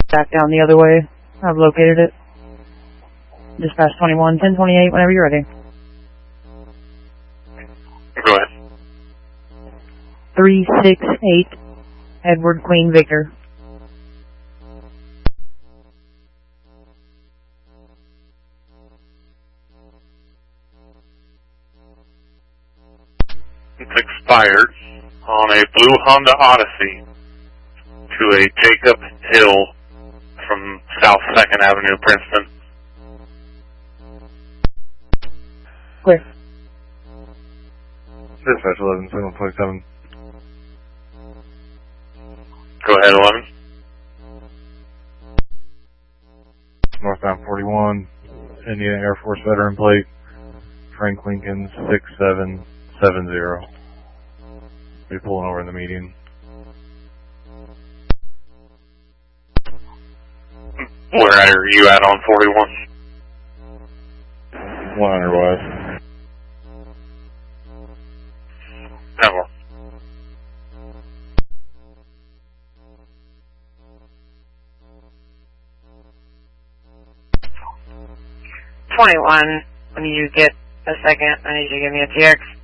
back down the other way. I've located it. Dispatch 21, 1028, whenever you're ready. Go ahead. 368, Edward Queen Victor. It's expired on a blue Honda Odyssey to a Jacob Hill from South 2nd Avenue, Princeton. Clear. Dispatch 11, signal 27. Go ahead, 11. Northbound 41, Indiana Air Force veteran plate, Frank Lincoln 6770. Be pulling over in the median. Where are you at on 41? 100 West. Ever. When you get a second, I need you to give me a TX.